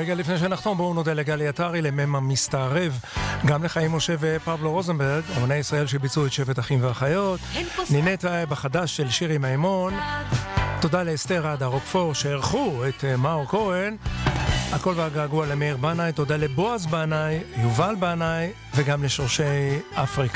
רגע לפני שנחתום, בואו נודה לגלי עטרי, למם המסתערב, גם לחיים משה ופבלו רוזנברג, אומני ישראל שביצעו את שבט אחים ואחיות, נינת בחדש של שירי מימון, תודה לאסתר עדה רוקפור שערכו את מאור כהן, הכל והגעגוע למאיר בנאי, תודה לבועז בנאי, יובל בנאי וגם לשורשי אפריקה.